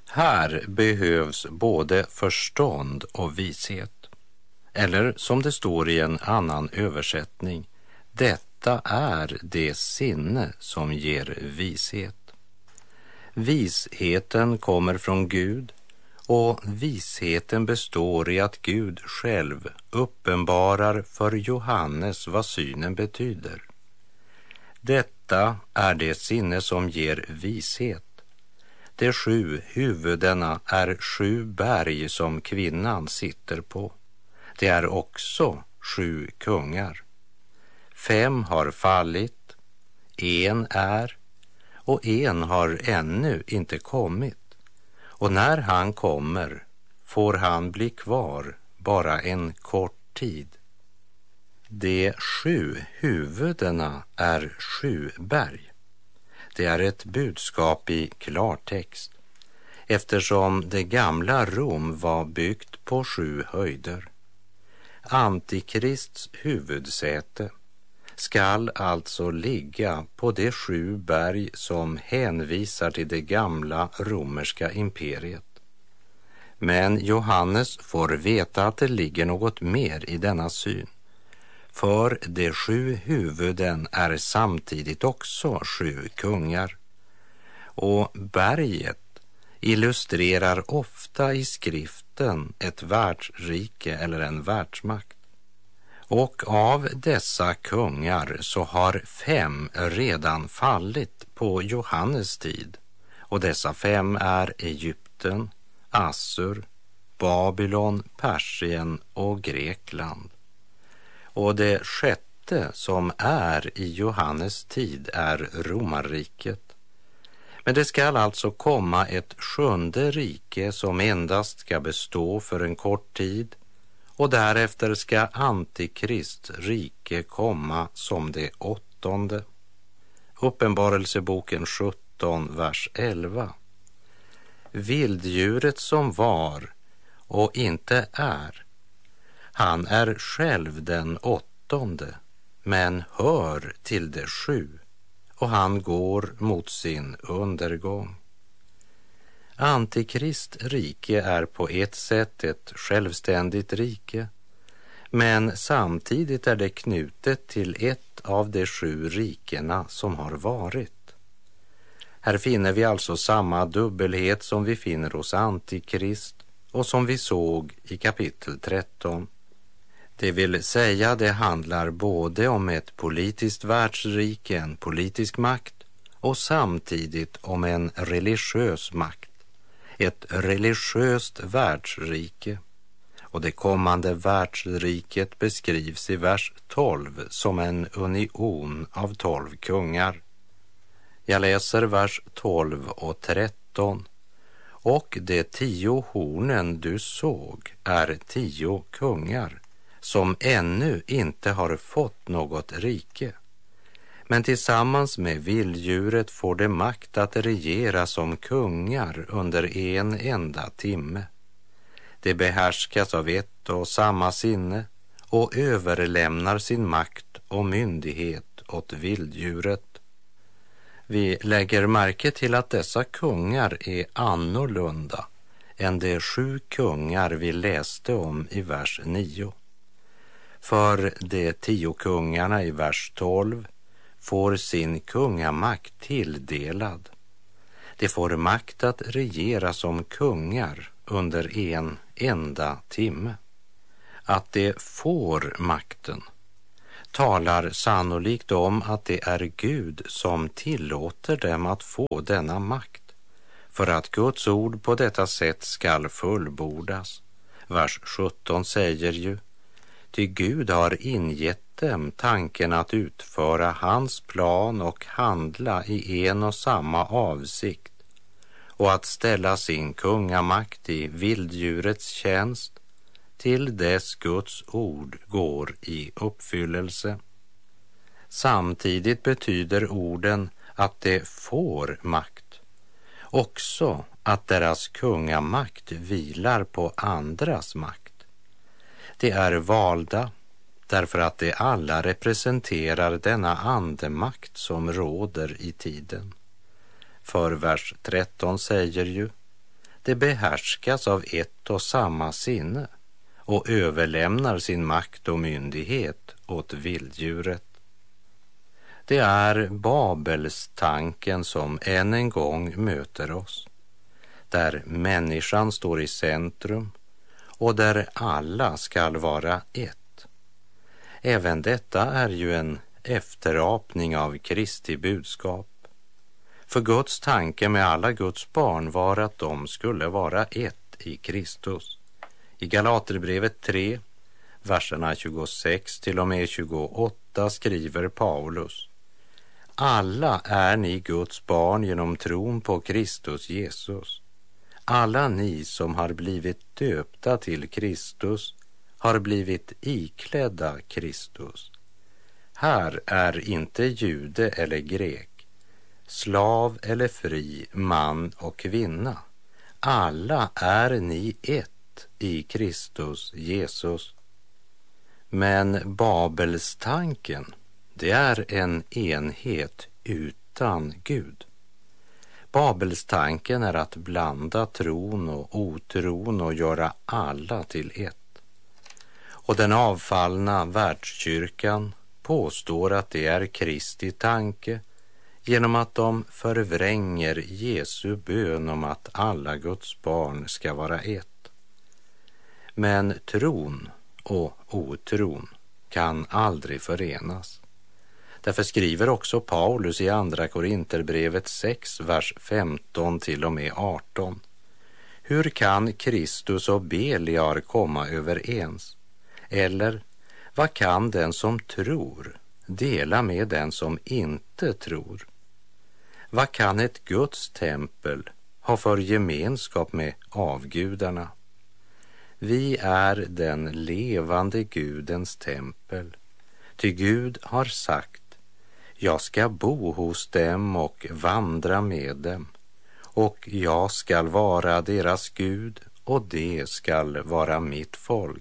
Här behövs både förstånd och vishet. Eller som det står i en annan översättning, detta är det sinne som ger vishet. Visheten kommer från Gud, och visheten består i att Gud själv uppenbarar för Johannes vad synen betyder. Detta är det sinne som ger vishet. De 7 huvudena är 7 berg som kvinnan sitter på. Det är också 7 kungar. 5 har fallit, 1 är, och 1 har ännu inte kommit. Och när han kommer får han bli kvar bara en kort tid. De 7 huvudena är 7 berg. Det är ett budskap i klartext, eftersom det gamla Rom var byggt på 7 höjder. Antikrists huvudsäte skall alltså ligga på de 7 berg som hänvisar till det gamla romerska imperiet. Men Johannes får veta att det ligger något mer i denna syn. För de 7 huvuden är samtidigt också 7 kungar. Och berget illustrerar ofta i skriften ett världsrike eller en världsmakt. Och av dessa kungar så har 5 redan fallit på Johannes tid. Och dessa 5 är Egypten, Assur, Babylon, Persien och Grekland. Och det 6:e som är i Johannes tid är romarriket. Men det skall alltså komma ett 7:e rike som endast ska bestå för en kort tid, och därefter ska Antikrist rike komma som det 8:e. Uppenbarelseboken 17, vers 11. Vilddjuret som var och inte är, han är själv den 8:e, men hör till de 7, och han går mot sin undergång. Antikrist rike är på ett sätt ett självständigt rike, men samtidigt är det knutet till ett av de 7 rikena som har varit. Här finner vi alltså samma dubbelhet som vi finner hos Antikrist och som vi såg i kapitel 13. Det vill säga, det handlar både om ett politiskt världsrike, en politisk makt, och samtidigt om en religiös makt, ett religiöst världsrike. Och det kommande världsriket beskrivs i vers 12 som en union av 12 kungar. Jag läser vers 12 och 13. Och de 10 hornen du såg är 10 kungar som ännu inte har fått något rike. Men tillsammans med vilddjuret får de makt att regera som kungar under en enda timme. De behärskas av ett och samma sinne och överlämnar sin makt och myndighet åt vilddjuret. Vi lägger märke till att dessa kungar är annorlunda än de 7 kungar vi läste om i vers 9. För de 10 kungarna i vers 12 får sin kungamakt tilldelad. De får makt att regera som kungar under en enda timme. Att de får makten talar sannolikt om att det är Gud som tillåter dem att få denna makt, för att Guds ord på detta sätt skall fullbordas. Vers 17 säger ju: ty Gud har ingett dem tanken att utföra hans plan och handla i en och samma avsikt, och att ställa sin kungamakt i vilddjurets tjänst till dess Guds ord går i uppfyllelse. Samtidigt betyder orden att de får makt också att deras kungamakt vilar på andras makt. De är valda därför att de alla representerar denna andemakt som råder i tiden. För vers 13 säger ju: Det behärskas av ett och samma sinne och överlämnar sin makt och myndighet åt vilddjuret. Det är Babelstanken som än en gång möter oss, där människan står i centrum och där alla skall vara ett. Även detta är ju en efterapning av Kristi budskap. För Guds tanke med alla Guds barn var att de skulle vara ett i Kristus. I Galaterbrevet 3, verserna 26 till och med 28 skriver Paulus: alla är ni Guds barn genom tron på Kristus Jesus. Alla ni som har blivit döpta till Kristus har blivit iklädda Kristus. Här är inte jude eller grek, slav eller fri, man och kvinna. Alla är ni ett i Kristus Jesus. Men Babelstanken, det är en enhet utan Gud. Babelstanken är att blanda tron och otron och göra alla till ett. Och den avfallna världskyrkan påstår att det är Kristi tanke genom att de förvränger Jesu bön om att alla Guds barn ska vara ett. Men tron och otron kan aldrig förenas. Därför skriver också Paulus i andra Korinterbrevet 6, vers 15 till och med 18. Hur kan Kristus och Beliar komma överens? Eller vad kan den som tror dela med den som inte tror? Vad kan ett Guds tempel ha för gemenskap med avgudarna? Vi är den levande Gudens tempel. Ty Gud har sagt: jag ska bo hos dem och vandra med dem, och jag skall vara deras Gud, och det skall vara mitt folk.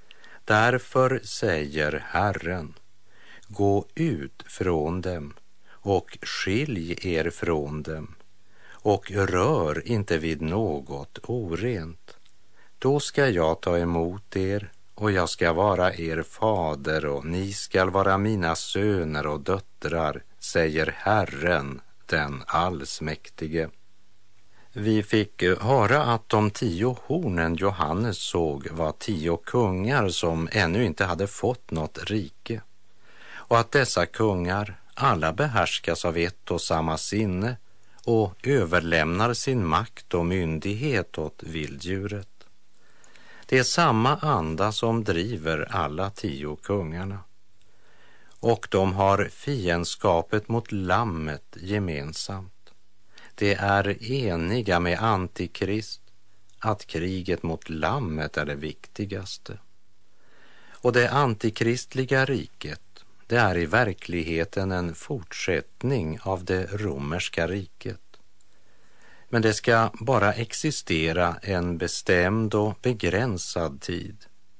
Därför säger Herren: gå ut från dem och skilj er från dem, och rör inte vid något orent. Då ska jag ta emot er, och jag ska vara er fader, och ni skall vara mina söner och döttrar, säger Herren, den allsmäktige. Vi fick höra att de 10 hornen Johannes såg var 10 kungar som ännu inte hade fått något rike, och att dessa kungar alla behärskas av ett och samma sinne och överlämnar sin makt och myndighet åt vilddjuret. Det är samma anda som driver alla 10 kungarna, och de har fiendskapet mot lammet gemensamt. De är eniga med Antikrist att kriget mot lammet är det viktigaste. Och det antikristliga riket, det är i verkligheten en fortsättning av det romerska riket. Men det ska bara existera en bestämd och begränsad tid.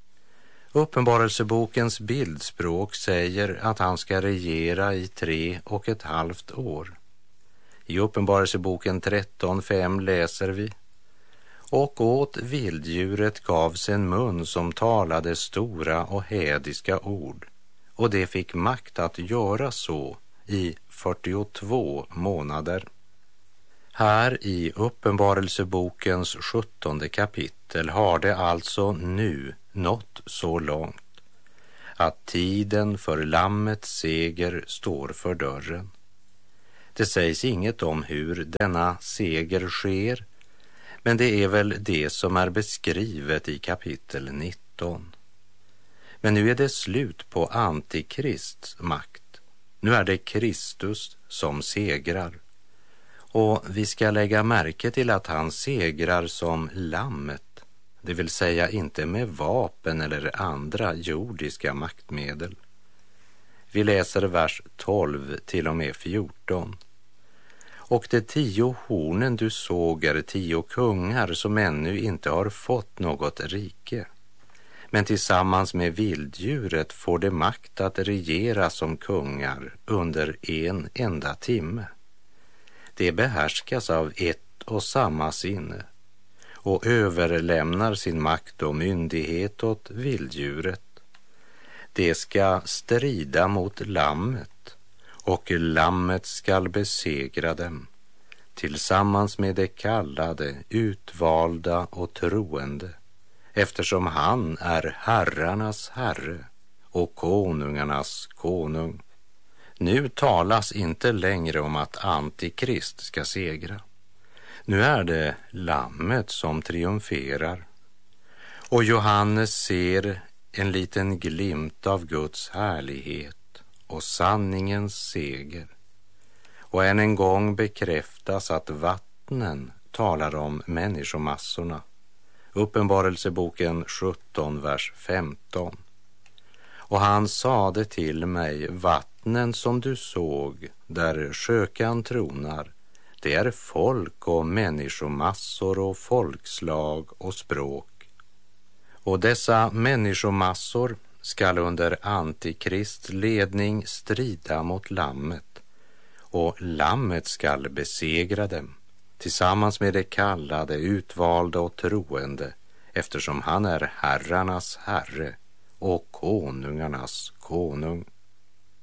Uppenbarelsebokens bildspråk säger att han ska regera i 3,5 år. I Uppenbarelseboken 13:5 läser vi: och åt vilddjuret gavs en mun som talade stora och hädiska ord, och det fick makt att göra så i 42 månader. Här i Uppenbarelsebokens 17:e kapitel har det alltså nu nått så långt att tiden för lammets seger står för dörren. Det sägs inget om hur denna seger sker, men det är väl det som är beskrivet i kapitel 19. Men nu är det slut på Antikrists makt. Nu är det Kristus som segrar. Och vi ska lägga märke till att han segrar som lammet, det vill säga inte med vapen eller andra jordiska maktmedel. Vi läser vers 12 till och med 14. Och de 10 hornen du såg är 10 kungar som ännu inte har fått något rike. Men tillsammans med vilddjuret får de makt att regera som kungar under en enda timme. Det behärskas av ett och samma sinne och överlämnar sin makt och myndighet åt vilddjuret. Det ska strida mot lammet, och lammet skall besegra dem, tillsammans med de kallade, utvalda och troende, eftersom han är herrarnas herre och konungarnas konung. Nu talas inte längre om att Antikrist ska segra. Nu är det lammet som triumferar. Och Johannes ser en liten glimt av Guds härlighet och sanningens seger. Och än en gång bekräftas att vattnen talar om människomassorna. Uppenbarelseboken 17, vers 15. Och han sade till mig, vattnen som du såg där skökan tronar, det är folk och människomassor och folkslag och språk. Och dessa människomassor skall under Antikrists ledning strida mot lammet, och lammet skall besegra dem, tillsammans med de kallade, utvalda och troende, eftersom han är herrarnas herre och konungarnas konung.